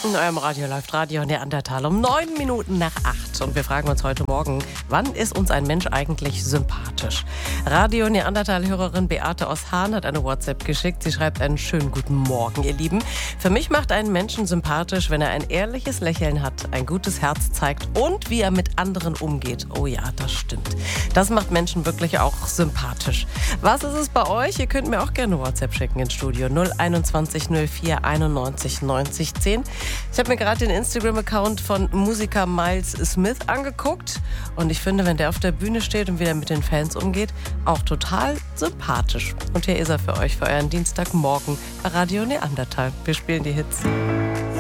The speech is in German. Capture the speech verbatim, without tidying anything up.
In eurem Radio läuft Radio Neandertal um neun Minuten nach acht. Und wir fragen uns heute Morgen, wann ist uns ein Mensch eigentlich sympathisch? Radio Neandertal-Hörerin Beate aus Hahn hat eine WhatsApp geschickt. Sie schreibt einen schönen guten Morgen, ihr Lieben. Für mich macht einen Menschen sympathisch, wenn er ein ehrliches Lächeln hat, ein gutes Herz zeigt und wie er mit anderen umgeht. Oh ja, das stimmt. Das macht Menschen wirklich auch sympathisch. Was ist es bei euch? Ihr könnt mir auch gerne WhatsApp schicken ins Studio null einundzwanzig null vier einundneunzig neunzig zehn. Ich habe mir gerade den Instagram-Account von Musiker Miles Smith angeguckt und ich finde, wenn der auf der Bühne steht und wie er mit den Fans umgeht, auch total sympathisch. Und hier ist er für euch, für euren Dienstagmorgen bei Radio Neandertal. Wir spielen die Hits.